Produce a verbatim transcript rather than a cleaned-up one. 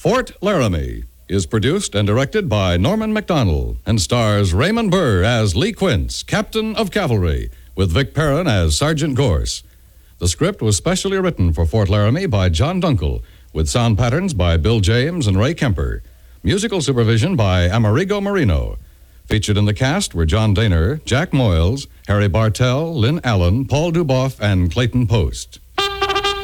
Fort Laramie is produced and directed by Norman Macdonald and stars Raymond Burr as Lee Quince, Captain of Cavalry, with Vic Perrin as Sergeant Gorse. The script was specially written for Fort Laramie by John Dunkel, with sound patterns by Bill James and Ray Kemper. Musical supervision by Amerigo Marino. Featured in the cast were John Daner, Jack Moyles, Harry Bartell, Lynn Allen, Paul Duboff, and Clayton Post.